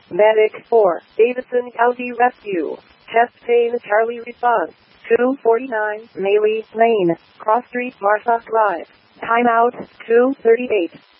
Medic 4, Davidson County Rescue. Chest pain Charlie response. 249 Maley Lane, Cross Street, Martha Drive. Timeout 2:38.